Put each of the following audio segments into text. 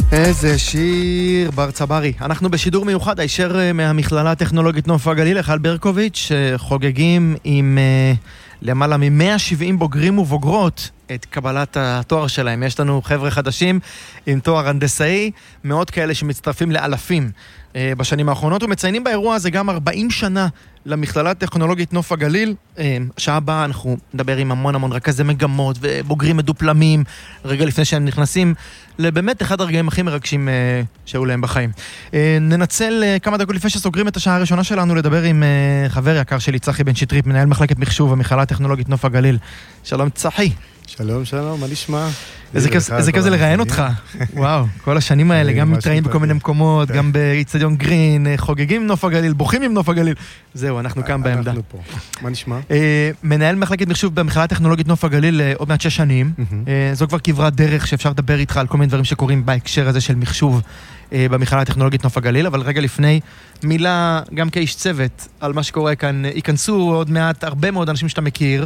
איזה שיר, בר צברי. אנחנו בשידור מיוחד, הישר מהמכללה הטכנולוגית נוף הגליל, יחל ברקוביץ', חוגגים עם למעלה מ-170 בוגרים ובוגרות את קבלת התואר שלהם. יש לנו חבר'ה חדשים עם תואר הנדסאי, מאות כאלה שמצטרפים לאלפים בשנים האחרונות, ומציינים באירוע הזה גם 40 שנה למכללה הטכנולוגית נוף הגליל. שעה הבאה אנחנו נדבר עם המון רכזי מגמות ובוגרים מדופלמים, רגע לפני שהם נכנסים לבאמת אחד הרגעים הכי מרגשים שהיו להם בחיים. ננצל כמה דקות לפני שסוגרים את השעה הראשונה שלנו לדבר עם חבר יקר שלי, צחי בן שטרית, מנהל מחלקת מחשוב במכללה הטכנולוגית נוף הגליל. שלום צחי. שלום, מה נשמע? איזה כיף זה לראיין אותך. וואו, כל השנים האלה, גם מתראיין בכל מיני מקומות, גם באצטדיון גרין, חוגגים נוף הגליל, בוכים עם נוף הגליל. זהו, אנחנו כאן בעמדה. אנחנו פה. מה נשמע? מנהל מחלקת מחשוב במכללה הטכנולוגית נוף הגליל עוד מעט 6 שנים. זו כבר כברת דרך שאפשר לדבר איתך על כל מיני דברים שקורים בהקשר הזה של מחשוב במכללה הטכנולוגית נוף הגליל, אבל רגע לפני, מילה גם כאיש צוות על מה שקורה כאן. ייכנסו עוד מעט הרבה מאוד אנשים שאתה מכיר,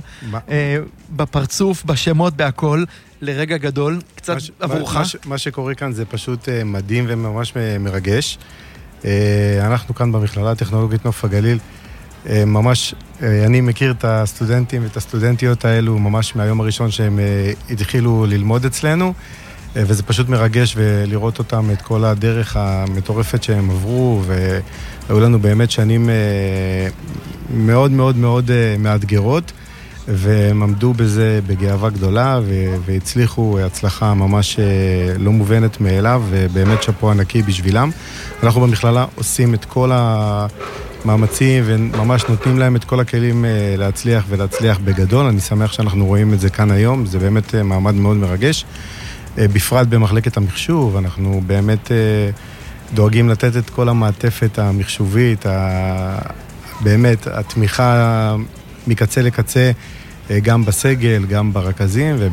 בפרצוף, בשמות, בהכל, לרגע גדול, קצת עבורך. מה שקורה כאן זה פשוט מדהים וממש מרגש. אנחנו כאן במכללה הטכנולוגית נוף הגליל, ממש, אני מכיר את הסטודנטים ואת הסטודנטיות האלו ממש מהיום הראשון שהם התחילו ללמוד אצלנו, וזה פשוט מרגש ולראות אותם את כל הדרך המטורפת שהם עברו, והיו לנו באמת שנים מאוד מאוד מאוד מאתגרות, והם עמדו בזה בגאווה גדולה, והצליחו הצלחה ממש לא מובנת מאליו, ובאמת שפו ענקי בשבילם. אנחנו במכללה עושים את כל המאמצים, וממש נותנים להם את כל הכלים להצליח ולהצליח בגדול. אני שמח שאנחנו רואים את זה כאן היום, זה באמת מעמד מאוד מרגש. בפרט במחלקת המחשוב, אנחנו באמת דואגים לתת את כל המעטפת המחשובית, באמת התמיכה מקצה לקצה, גם בסגל, גם ברכזים,